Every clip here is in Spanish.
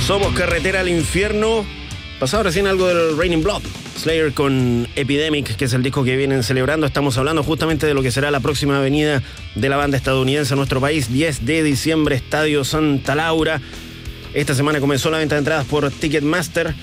Somos Carretera al Infierno. Pasado recién algo del Raining Blood. Slayer con Epidemic, que es el disco que vienen celebrando. Estamos hablando justamente de lo que será la próxima venida de la banda estadounidense a nuestro país. 10 de diciembre, Estadio Santa Laura. Esta semana comenzó la venta de entradas por Ticketmaster.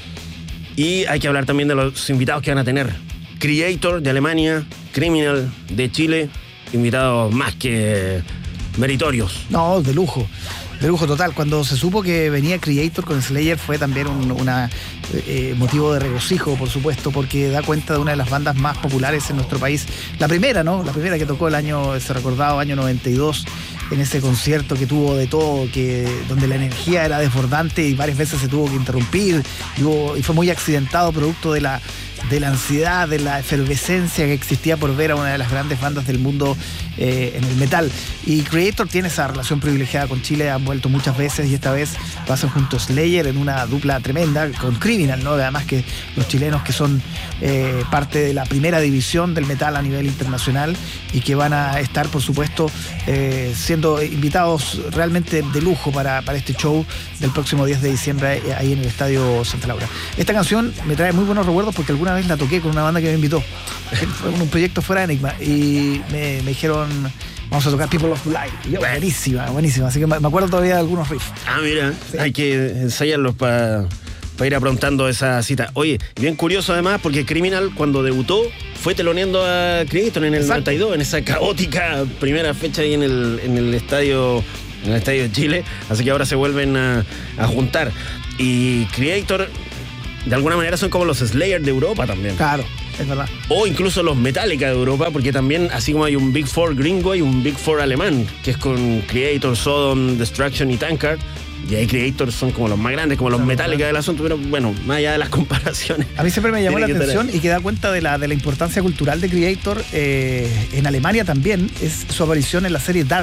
Y hay que hablar también de los invitados que van a tener. Kreator de Alemania, Criminal de Chile. Invitados más que meritorios. No, de lujo total. Cuando se supo que venía Kreator con Slayer fue también un motivo de regocijo, por supuesto, porque da cuenta de una de las bandas más populares en nuestro país. La primera, ¿no? La primera que tocó ese recordado año 92, en ese concierto que tuvo de todo, donde la energía era desbordante y varias veces se tuvo que interrumpir y fue muy accidentado, producto de la ansiedad, de la efervescencia que existía por ver a una de las grandes bandas del mundo en el metal. Y Kreator tiene esa relación privilegiada con Chile, han vuelto muchas veces y esta vez pasan junto a Slayer en una dupla tremenda con Criminal, ¿no? Además que los chilenos que son parte de la primera división del metal a nivel internacional y que van a estar, por supuesto, siendo invitados realmente de lujo para este show del próximo 10 de diciembre ahí en el Estadio Santa Laura. Esta canción me trae muy buenos recuerdos porque alguna vez la toqué con una banda que me invitó. Fue un proyecto fuera de Enigma y me dijeron, vamos a tocar People of Light. Y yo, buenísima. Así que me acuerdo todavía de algunos riffs. Mira, sí. Hay que ensayarlos para ir aprontando esa cita. Oye, bien curioso además, porque Criminal cuando debutó fue teloneando a Kreator en el 92, en esa caótica primera fecha ahí en el estadio de Chile. Así que ahora se vuelven a juntar. Y Kreator, de alguna manera, son como los Slayer de Europa también. Claro, es verdad. O incluso los Metallica de Europa, porque también, así como hay un Big Four gringo, hay un Big Four alemán, que es con Kreator, Sodom, Destruction y Tankard. Y ahí Kreator son como los más grandes, como los Metallica del asunto, pero bueno, más allá de las comparaciones. A mí siempre me llamó la atención y que da cuenta de la importancia cultural de Kreator en Alemania también, es su aparición en la serie Dark.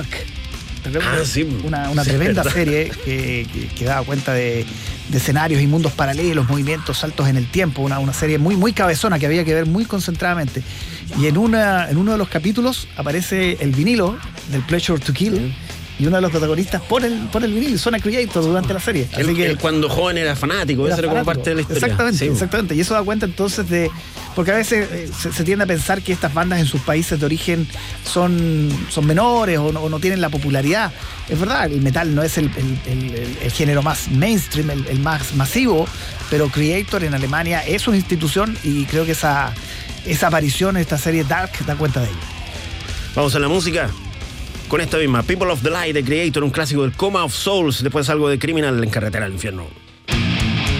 Sí. Una tremenda serie que da cuenta de escenarios y mundos paralelos, movimientos, saltos en el tiempo, una serie muy, muy cabezona que había que ver muy concentradamente. Y en uno de los capítulos aparece el vinilo del Pleasure to Kill. Y uno de los protagonistas pone el vinilo y suena Kreator durante la serie. Así que él cuando joven era fanático, eso era como parte de la historia. Exactamente. Y eso da cuenta entonces porque a veces se tiende a pensar que estas bandas en sus países de origen son menores o no tienen la popularidad. Es verdad, el metal no es el género más mainstream, el más masivo, pero Kreator en Alemania es una institución y creo que esa aparición en esta serie Dark da cuenta de ello. Vamos a la música. Con esta misma, People of the Light de Kreator, un clásico del Coma of Souls, después algo de Criminal en Carretera al Infierno.